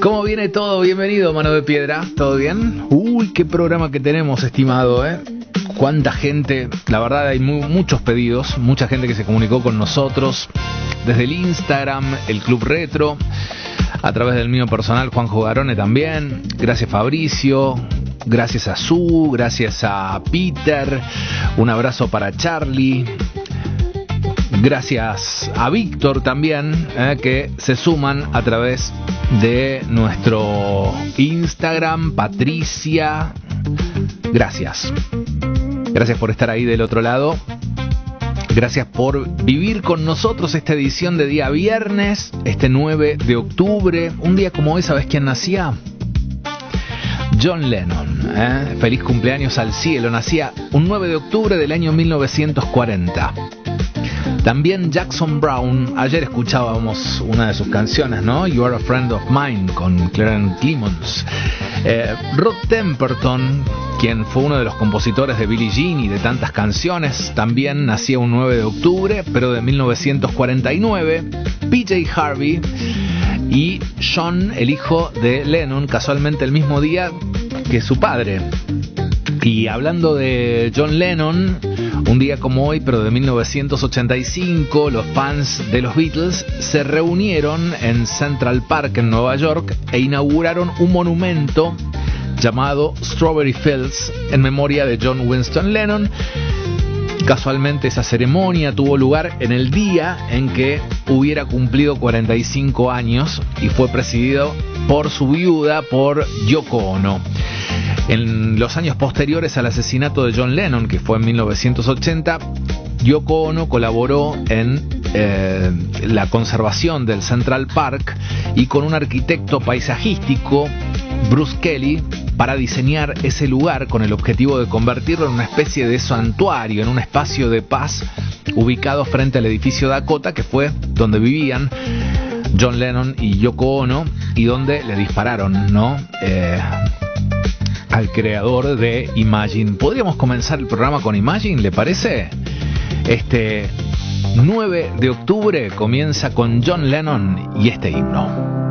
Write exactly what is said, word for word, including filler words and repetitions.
¿Cómo viene todo? Bienvenido, Mano de Piedra. ¿Todo bien? Uy, qué programa que tenemos, estimado, ¿eh? Cuánta gente. La verdad, hay mu- muchos pedidos. Mucha gente que se comunicó con nosotros. Desde el Instagram, el Club Retro. A través del mío personal, Juanjo Garone también. Gracias, Fabricio. Gracias a Su. Gracias a Peter. Un abrazo para Charlie. Gracias a Víctor también, eh, que se suman a través de nuestro Instagram. Patricia, gracias. Gracias por estar ahí del otro lado. Gracias por vivir con nosotros esta edición de día viernes, este nueve de octubre. Un día como hoy, ¿sabes quién nacía? John Lennon. ¿eh? Feliz cumpleaños al cielo. Nacía un nueve de octubre del año mil novecientos cuarenta. También Jackson Browne. Ayer escuchábamos una de sus canciones, ¿no? You Are a Friend of Mine, con Clarence Clemons. Eh, Rod Temperton, quien fue uno de los compositores de Billie Jean y de tantas canciones, también nacía un nueve de octubre, pero de mil novecientos cuarenta y nueve. P J Harvey y John, el hijo de Lennon, casualmente el mismo día que su padre. Y hablando de John Lennon, un día como hoy, pero de mil novecientos ochenta y cinco, los fans de los Beatles se reunieron en Central Park en Nueva York e inauguraron un monumento llamado Strawberry Fields en memoria de John Winston Lennon. Casualmente esa ceremonia tuvo lugar en el día en que hubiera cumplido cuarenta y cinco años y fue presidido por su viuda, por Yoko Ono. En los años posteriores al asesinato de John Lennon, que fue en mil novecientos ochenta, Yoko Ono colaboró en eh, la conservación del Central Park y con un arquitecto paisajístico, Bruce Kelly, para diseñar ese lugar con el objetivo de convertirlo en una especie de santuario, en un espacio de paz ubicado frente al edificio Dakota, que fue donde vivían John Lennon y Yoko Ono y donde le dispararon, ¿no? Eh, al creador de Imagine. ¿Podríamos comenzar el programa con Imagine, le parece? Este nueve de octubre comienza con John Lennon y este himno.